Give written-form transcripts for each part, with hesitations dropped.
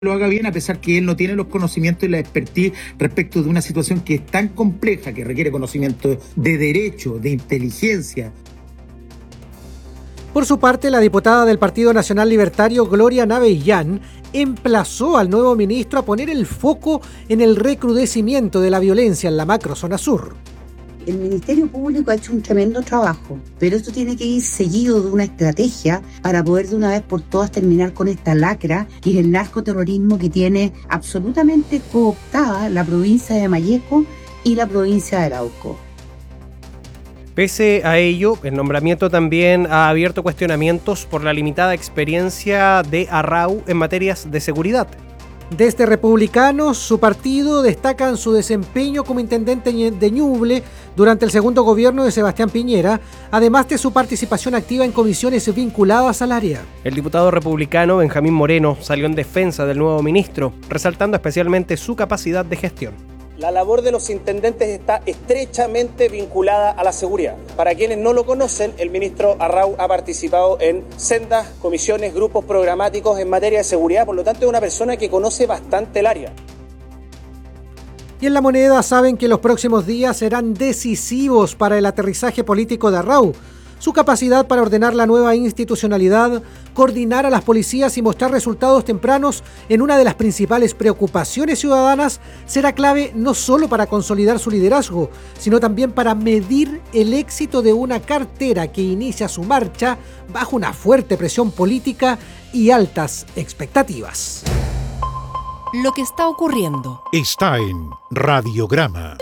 lo haga bien, a pesar que él no tiene los conocimientos y la expertise respecto de una situación que es tan compleja, que requiere conocimiento de derecho, de inteligencia. Por su parte, la diputada del Partido Nacional Libertario, Gloria Navellán, emplazó al nuevo ministro a poner el foco en el recrudecimiento de la violencia en la macrozona sur. El Ministerio Público ha hecho un tremendo trabajo, pero esto tiene que ir seguido de una estrategia para poder de una vez por todas terminar con esta lacra y el narcoterrorismo que tiene absolutamente cooptada la provincia de Malleco y la provincia de Arauco. Pese a ello, el nombramiento también ha abierto cuestionamientos por la limitada experiencia de Arrau en materias de seguridad. Desde Republicanos, su partido destacan su desempeño como intendente de Ñuble durante el segundo gobierno de Sebastián Piñera, además de su participación activa en comisiones vinculadas al área. El diputado republicano Benjamín Moreno salió en defensa del nuevo ministro, resaltando especialmente su capacidad de gestión. La labor de los intendentes está estrechamente vinculada a la seguridad. Para quienes no lo conocen, el ministro Arrau ha participado en sendas, comisiones, grupos programáticos en materia de seguridad, por lo tanto es una persona que conoce bastante el área. Y en La Moneda saben que los próximos días serán decisivos para el aterrizaje político de Arrau. Su capacidad para ordenar la nueva institucionalidad, coordinar a las policías y mostrar resultados tempranos en una de las principales preocupaciones ciudadanas será clave no solo para consolidar su liderazgo, sino también para medir el éxito de una cartera que inicia su marcha bajo una fuerte presión política y altas expectativas. Lo que está ocurriendo está en Radiograma.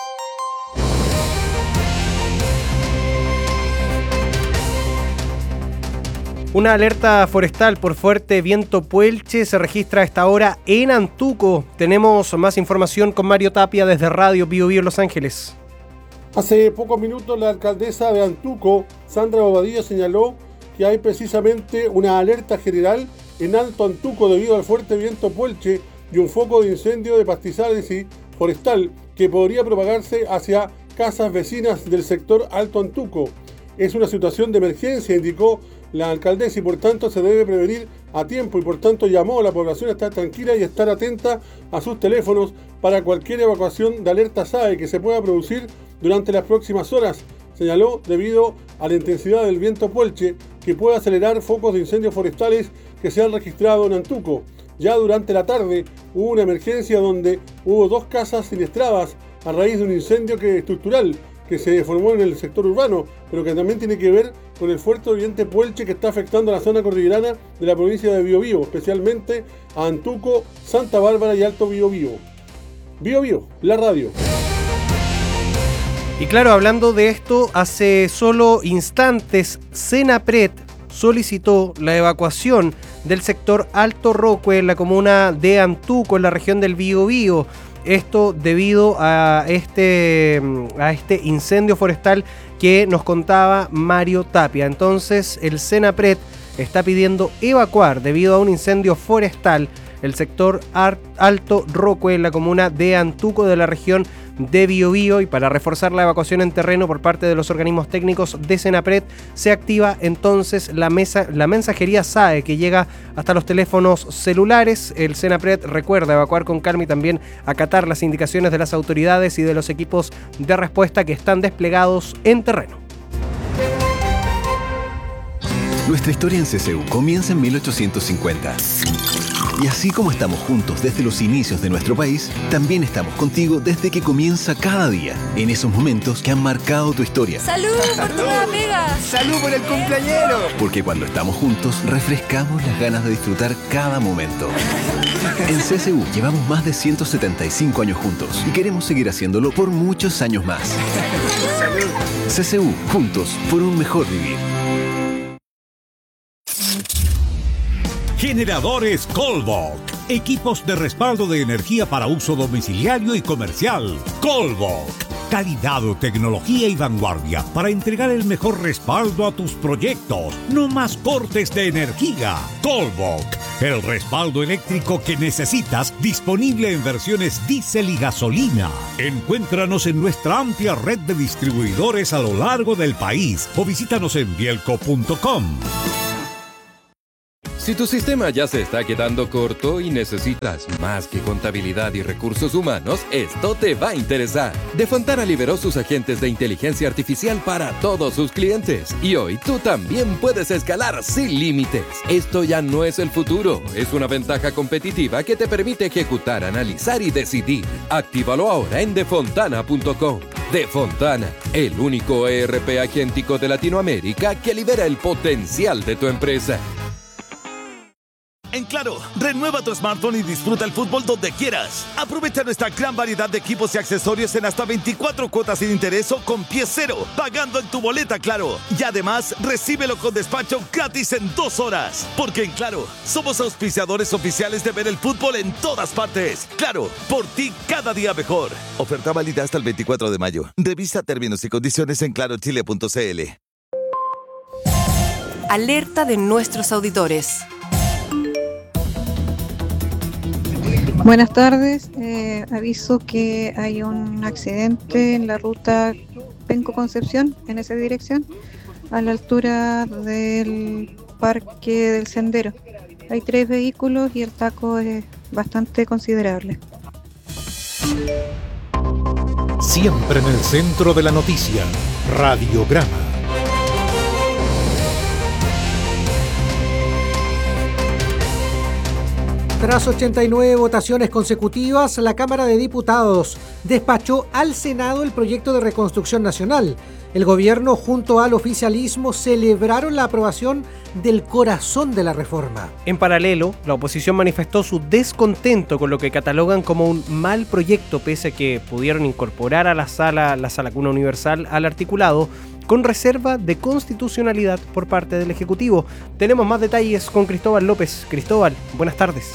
Una alerta forestal por fuerte viento puelche se registra a esta hora en Antuco. Tenemos más información con Mario Tapia desde Radio Bio Bio Los Ángeles. Hace pocos minutos la alcaldesa de Antuco, Sandra Bobadilla, señaló que hay precisamente una alerta general en Alto Antuco debido al fuerte viento puelche y un foco de incendio de pastizales y forestal que podría propagarse hacia casas vecinas del sector Alto Antuco. Es una situación de emergencia, indicó la alcaldesa, y por tanto se debe prevenir a tiempo, y por tanto llamó a la población a estar tranquila y estar atenta a sus teléfonos para cualquier evacuación de alerta SAE que se pueda producir durante las próximas horas. Señaló, debido a la intensidad del viento puelche que puede acelerar focos de incendios forestales que se han registrado en Antuco. Ya durante la tarde hubo una emergencia donde hubo 2 casas siniestradas a raíz de un incendio estructural que se formó en el sector urbano, pero que también tiene que ver con el fuerte viento puelche que está afectando a la zona cordillerana de la provincia de Biobío, especialmente a Antuco, Santa Bárbara y Alto Biobío. Biobío, la radio. Y claro, hablando de esto, hace solo instantes, Senapred solicitó la evacuación del sector Alto Roque en la comuna de Antuco, en la región del Biobío. Esto debido a este incendio forestal que nos contaba Mario Tapia. Entonces, el Senapred está pidiendo evacuar debido a un incendio forestal el sector Alto Roque en la comuna de Antuco de la región de Biobío, y para reforzar la evacuación en terreno por parte de los organismos técnicos de Senapred se activa entonces la mensajería SAE que llega hasta los teléfonos celulares. El Senapred recuerda evacuar con calma y también acatar las indicaciones de las autoridades y de los equipos de respuesta que están desplegados en terreno. Nuestra historia en CCU comienza en 1850. Y así como estamos juntos desde los inicios de nuestro país, también estamos contigo desde que comienza cada día, en esos momentos que han marcado tu historia. ¡Salud por tu nueva pega! ¡Salud por el cumpleañero! Porque cuando estamos juntos, refrescamos las ganas de disfrutar cada momento. En CCU llevamos más de 175 años juntos y queremos seguir haciéndolo por muchos años más. CCU, juntos por un mejor vivir. Generadores Colbok. Equipos de respaldo de energía para uso domiciliario y comercial. Colbok. Calidad, tecnología y vanguardia para entregar el mejor respaldo a tus proyectos. No más cortes de energía. Colbok. El respaldo eléctrico que necesitas, disponible en versiones diésel y gasolina. Encuéntranos en nuestra amplia red de distribuidores a lo largo del país o visítanos en bielco.com. Si tu sistema ya se está quedando corto y necesitas más que contabilidad y recursos humanos, esto te va a interesar. Defontana liberó sus agentes de inteligencia artificial para todos sus clientes. Y hoy tú también puedes escalar sin límites. Esto ya no es el futuro, es una ventaja competitiva que te permite ejecutar, analizar y decidir. Actívalo ahora en defontana.com. Defontana, el único ERP agéntico de Latinoamérica que libera el potencial de tu empresa. En Claro, renueva tu smartphone y disfruta el fútbol donde quieras. Aprovecha nuestra gran variedad de equipos y accesorios en hasta 24 cuotas sin interés o con pie cero, pagando en tu boleta Claro. Y además, recíbelo con despacho gratis en 2 horas. Porque en Claro, somos auspiciadores oficiales de ver el fútbol en todas partes. Claro, por ti cada día mejor. Oferta válida hasta el 24 de mayo. Revisa términos y condiciones en clarochile.cl. Alerta de nuestros auditores. Buenas tardes, aviso que hay un accidente en la ruta Penco-Concepción, en esa dirección, a la altura del Parque del Sendero. Hay 3 vehículos y el taco es bastante considerable. Siempre en el centro de la noticia, Radiograma. Tras 89 votaciones consecutivas, la Cámara de Diputados despachó al Senado el proyecto de reconstrucción nacional. El gobierno junto al oficialismo celebraron la aprobación del corazón de la reforma. En paralelo, la oposición manifestó su descontento con lo que catalogan como un mal proyecto, pese a que pudieron incorporar a la sala cuna universal al articulado, con reserva de constitucionalidad por parte del Ejecutivo. Tenemos más detalles con Cristóbal López. Cristóbal, buenas tardes.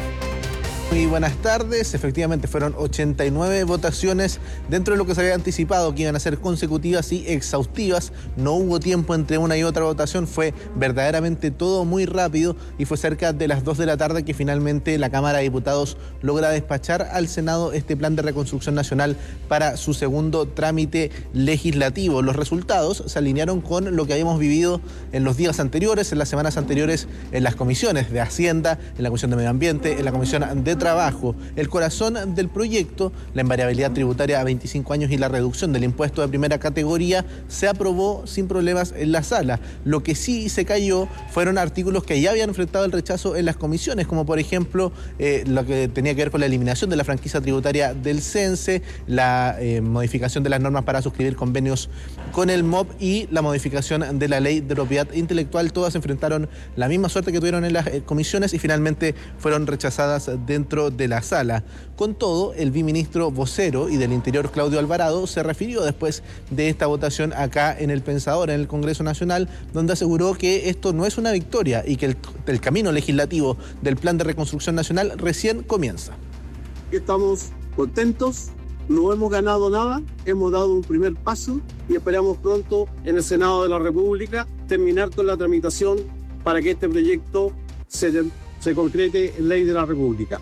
Muy buenas tardes. Efectivamente fueron 89 votaciones dentro de lo que se había anticipado que iban a ser consecutivas y exhaustivas. No hubo tiempo entre una y otra votación, fue verdaderamente todo muy rápido y fue cerca de las 2 de la tarde que finalmente la Cámara de Diputados logra despachar al Senado este plan de reconstrucción nacional para su segundo trámite legislativo. Los resultados se alinearon con lo que habíamos vivido en los días anteriores, en las semanas anteriores, en las comisiones de Hacienda, en la Comisión de Medio Ambiente, en la Comisión de Trabajo. El corazón del proyecto, la invariabilidad tributaria a 25 años y la reducción del impuesto de primera categoría, se aprobó sin problemas en la sala. Lo que sí se cayó fueron artículos que ya habían enfrentado el rechazo en las comisiones, como por ejemplo lo que tenía que ver con la eliminación de la franquicia tributaria del CENSE, la modificación de las normas para suscribir convenios con el MOP y la modificación de la ley de propiedad intelectual. Todas enfrentaron la misma suerte que tuvieron en las comisiones y finalmente fueron rechazadas dentro de la sala. Con todo, el viceministro vocero y del Interior, Claudio Alvarado, se refirió después de esta votación acá en El Pensador, en el Congreso Nacional, donde aseguró que esto no es una victoria y que el camino legislativo del Plan de Reconstrucción Nacional recién comienza. Estamos contentos, no hemos ganado nada, hemos dado un primer paso y esperamos pronto en el Senado de la República terminar con la tramitación para que este proyecto se concrete en ley de la República.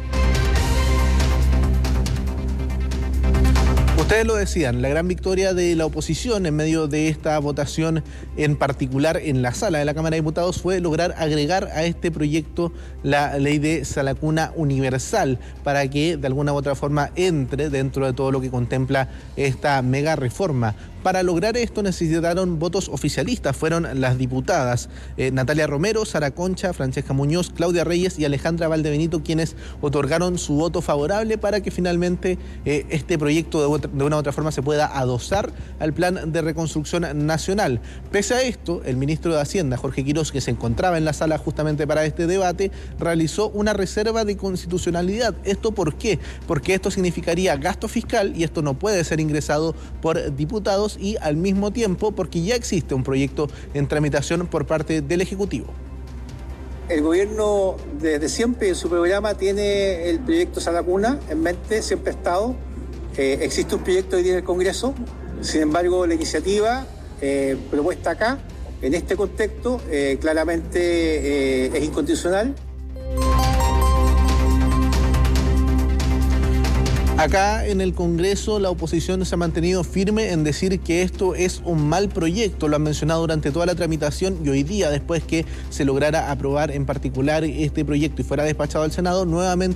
Ustedes lo decían, la gran victoria de la oposición en medio de esta votación, en particular en la sala de la Cámara de Diputados, fue lograr agregar a este proyecto la ley de sala cuna universal para que de alguna u otra forma entre dentro de todo lo que contempla esta mega reforma. Para lograr esto necesitaron votos oficialistas, fueron las diputadas Natalia Romero, Sara Concha, Francesca Muñoz, Claudia Reyes y Alejandra Valdebenito, quienes otorgaron su voto favorable para que finalmente este proyecto de una u otra forma se pueda adosar al plan de reconstrucción nacional. Pese a esto, el ministro de Hacienda, Jorge Quirós, que se encontraba en la sala justamente para este debate, realizó una reserva de constitucionalidad. ¿Esto por qué? Porque esto significaría gasto fiscal y esto no puede ser ingresado por diputados y al mismo tiempo porque ya existe un proyecto en tramitación por parte del Ejecutivo. El gobierno desde siempre en su programa tiene el proyecto Sala Cuna en mente, siempre ha estado. Existe un proyecto hoy día en el Congreso, sin embargo la iniciativa propuesta acá, en este contexto, claramente es inconstitucional. Acá en el Congreso la oposición se ha mantenido firme en decir que esto es un mal proyecto, lo han mencionado durante toda la tramitación y hoy día, después que se lograra aprobar en particular este proyecto y fuera despachado al Senado, nuevamente